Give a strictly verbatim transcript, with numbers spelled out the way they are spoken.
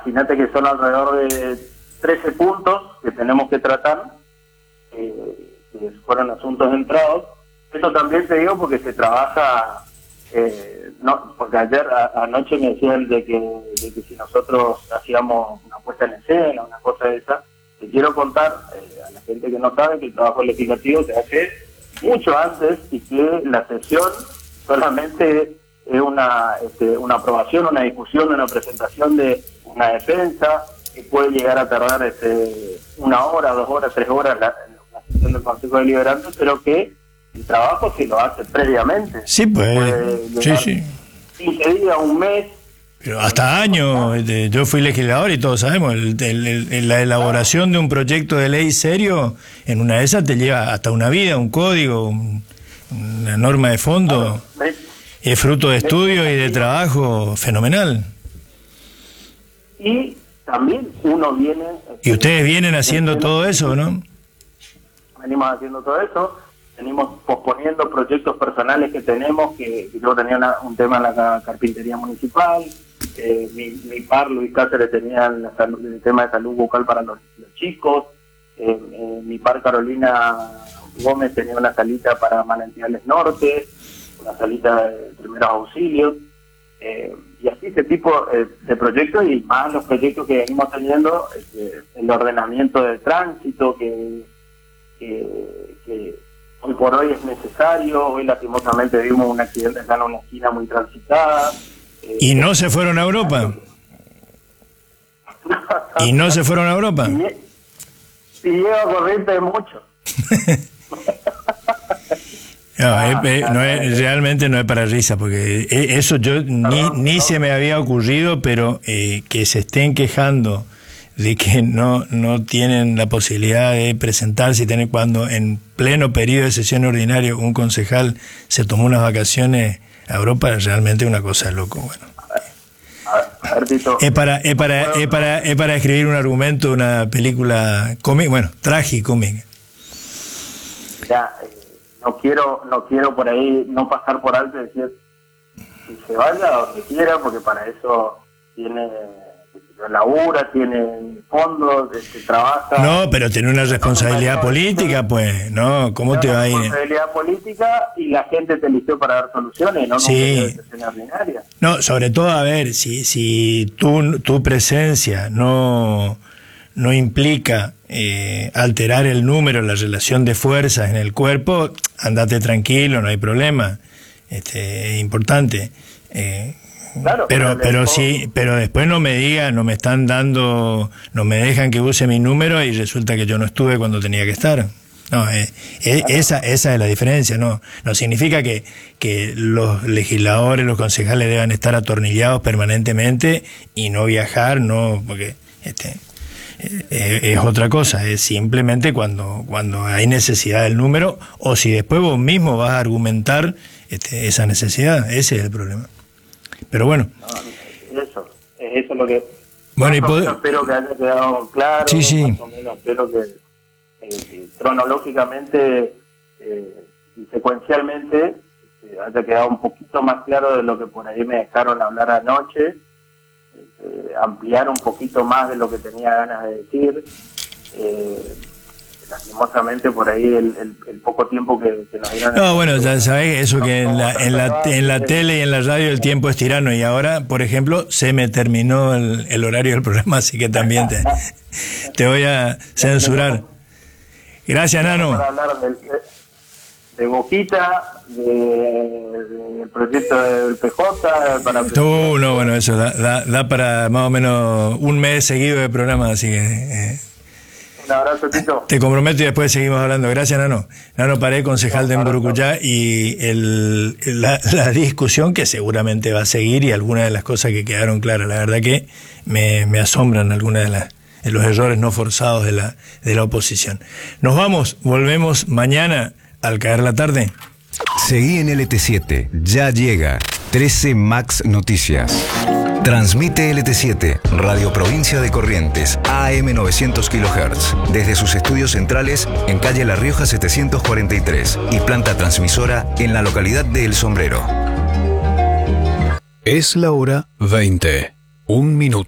imagínate que son alrededor de trece puntos que tenemos que tratar, eh, que fueron asuntos entrados. Eso también te digo porque se trabaja, eh, no, porque ayer a, anoche me decían de que, de que si nosotros hacíamos una puesta en escena, una cosa de esa. Te quiero contar eh, a la gente que no sabe que el trabajo legislativo se hace mucho antes y que la sesión solamente es una, este, una aprobación, una discusión, una presentación de una defensa que puede llegar a tardar este, una hora, dos horas, tres horas la, la sesión del Consejo Deliberante, pero que el trabajo se lo hace previamente. Sí, pues, sí, sí. quince días, un mes. Pero hasta años, yo fui legislador y todos sabemos, el, el, el, la elaboración de un proyecto de ley serio, en una de esas te lleva hasta una vida, un código, un, una norma de fondo, claro, es fruto de estudio y de trabajo fenomenal. Y también uno viene... ¿Y ustedes vienen haciendo todo eso, no? Venimos haciendo todo eso, venimos posponiendo proyectos personales que tenemos, que, que yo tenía una, un tema en la carpintería municipal, eh, mi, mi par, Luis Cáceres, tenía la salud, el tema de salud bucal para los, los chicos, eh, eh, mi par, Carolina Gómez, tenía una salita para Manantiales Norte, una salita de primeros auxilios, eh, y así ese tipo eh, de proyectos, y más los proyectos que venimos teniendo, eh, el ordenamiento del tránsito, que, que, que hoy por hoy es necesario. Hoy lastimosamente vimos un accidente acá en una esquina muy transitada. Eh, ¿Y no se fueron a Europa? ¿Y no se fueron a Europa? Si lleva corriente de mucho. No, es, es, no es, realmente no es para risa, porque eso yo ni, ni se me había ocurrido, pero eh, que se estén quejando de que no no tienen la posibilidad de presentarse y tener, cuando en pleno periodo de sesión ordinaria un concejal se tomó unas vacaciones a Europa, es realmente una cosa loco. Bueno, a ver, Tito, es para es para es para es para escribir un argumento, una película cómica, bueno, tragicómica. Ya, eh, no quiero no quiero por ahí no pasar por alto y decir que se vaya a donde quiera, porque para eso tiene labura, tiene fondos, este, trabaja. No, pero tiene una responsabilidad política, pues, ¿no? ¿Cómo te va a ir? Una responsabilidad política, y la gente te eligió para dar soluciones, no sí. una sesión ordinaria. No, sobre todo, a ver, si si tu, tu presencia no, no implica eh, alterar el número, la relación de fuerzas en el cuerpo, andate tranquilo, no hay problema. Este, es importante. Eh, Claro, pero pero, pero sí, pero después no me digan, no me están dando, no me dejan que use mi número y resulta que yo no estuve cuando tenía que estar. No, eh, eh, esa esa es la diferencia. No no significa que que los legisladores, los concejales deban estar atornillados permanentemente y no viajar, no, porque este eh, es otra cosa. Es simplemente cuando cuando hay necesidad del número, o si después vos mismo vas a argumentar este, esa necesidad. Ese es el problema. Pero bueno. No, eso, es eso lo que... Bueno, y pod... espero que haya quedado claro. Sí, sí. Más o menos espero que eh, cronológicamente eh, y secuencialmente eh, haya quedado un poquito más claro de lo que por ahí me dejaron hablar anoche, eh, ampliar un poquito más de lo que tenía ganas de decir. Eh, lastimosamente por ahí el, el, el poco tiempo que, que nos dieron. No, bueno, ya sabés eso, que en la, en la en la tele y en la radio el tiempo es tirano, y ahora, por ejemplo, se me terminó el, el horario del programa, así que también te, te voy a censurar. Gracias, Nano. Para hablar de, de Boquita, del de proyecto del P J, para... No, no, bueno, eso da, da, da para más o menos un mes seguido de programa, así que... Eh, Un abrazo, Tito. Te comprometo y después seguimos hablando. Gracias, Nano. Nano Pared, concejal de Emburucuyá, y el, la, la discusión que seguramente va a seguir, y algunas de las cosas que quedaron claras. La verdad que me, me asombran algunas de, las, de los errores no forzados de la, de la oposición. Nos vamos, volvemos mañana al caer la tarde. Seguí en L T siete, ya llega trece Max Noticias. Transmite L T siete, Radio Provincia de Corrientes, A M novecientos kilohertz, desde sus estudios centrales en calle La Rioja setecientos cuarenta y tres y planta transmisora en la localidad de El Sombrero. Es la hora veinte, un minuto.